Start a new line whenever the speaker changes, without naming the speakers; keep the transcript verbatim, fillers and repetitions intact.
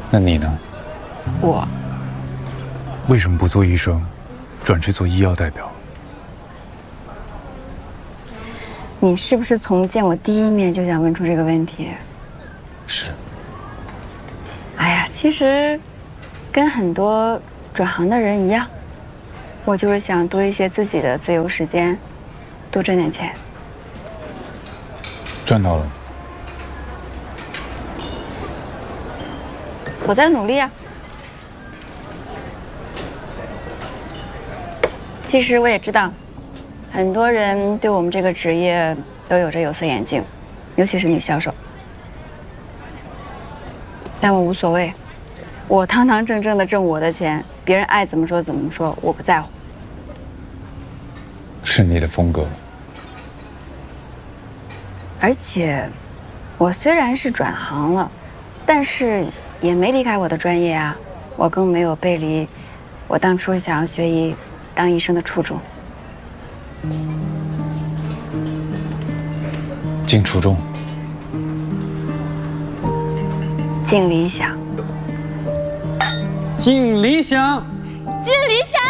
那你呢？
我
为什么不做医生，转去做医药代表？
你是不是从见我第一面就想问出这个问题？
是。
哎呀，其实跟很多转行的人一样，我就是想多一些自己的自由时间，多挣点钱。
赚到了。
我在努力啊。其实我也知道，很多人对我们这个职业都有着有色眼镜，尤其是女销售。但我无所谓，我堂堂正正的挣我的钱，别人爱怎么说怎么说，我不在乎。
是你的风格。
而且，我虽然是转行了，但是也没离开我的专业啊，我更没有背离我当初想要学医、当医生的初衷。
进初中，
尽理想，
尽理想，
尽理想。